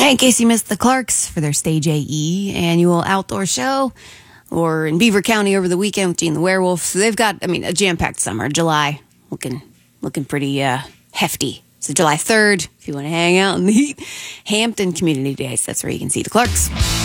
In case you missed the Clarks for their Stage AE annual outdoor show, or in Beaver County over the weekend with Gene the Werewolf. So they've got, a jam-packed summer. July, looking pretty hefty. So July 3rd, if you want to hang out in the heat, Hampton Community Days. That's where you can see the Clarks.